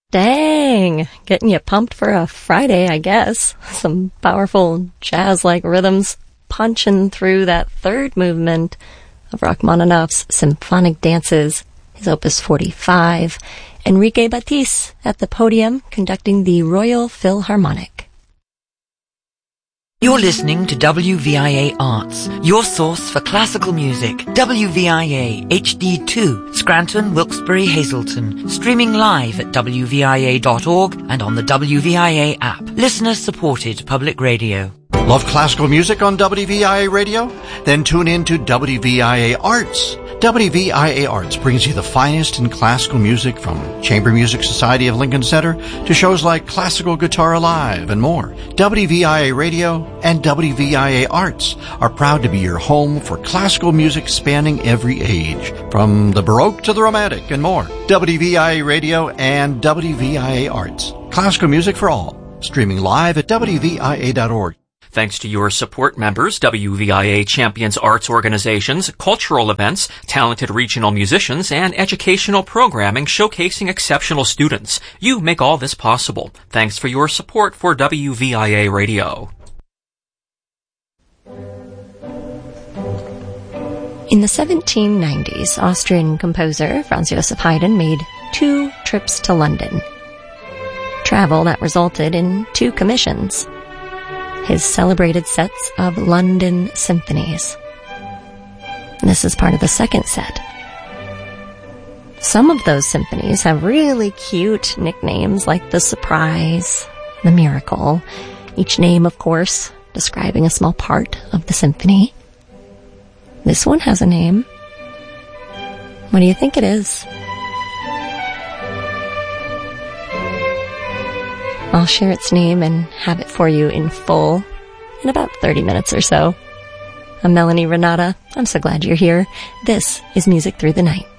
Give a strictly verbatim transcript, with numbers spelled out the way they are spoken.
Dang, getting you pumped for a Friday, I guess. Some powerful jazz-like rhythms punching through that third movement of Rachmaninoff's Symphonic Dances, his Opus forty-five. Enrique Batiste at the podium conducting the Royal Philharmonic. You're listening to W V I A Arts, your source for classical music. W V I A H D two, Scranton, Wilkes-Barre, Hazleton. Streaming live at W V I A dot org and on the W V I A app. Listener-supported public radio. Love classical music on W V I A Radio? Then tune in to W V I A Arts. W V I A Arts brings you the finest in classical music, from Chamber Music Society of Lincoln Center to shows like Classical Guitar Alive and more. W V I A Radio and W V I A Arts are proud to be your home for classical music spanning every age, from the Baroque to the Romantic and more. W V I A Radio and W V I A Arts. Classical music for all. Streaming live at W V I A dot org. Thanks to your support members, W V I A champions arts organizations, cultural events, talented regional musicians, and educational programming showcasing exceptional students. You make all this possible. Thanks for your support for W V I A Radio. In the seventeen nineties, Austrian composer Franz Joseph Haydn made two trips to London. Travel that resulted in two commissions. His celebrated sets of London symphonies. This is part of the second set. Some of those symphonies have really cute nicknames like the Surprise, the Miracle, each name, of course, describing a small part of the symphony. This one has a name. What do you think it is? I'll share its name and have it for you in full in about thirty minutes or so. I'm Melanie Renata. I'm so glad you're here. This is Music Through the Night.